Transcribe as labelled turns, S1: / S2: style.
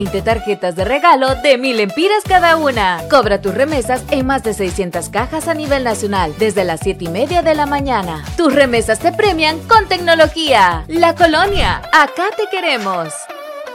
S1: 20 tarjetas de regalo de 1000 lempiras cada una. Cobra tus remesas en más de 600 cajas a nivel nacional desde las 7:30 de la mañana. Tus remesas te premian con tecnología. La Colonia, acá te queremos.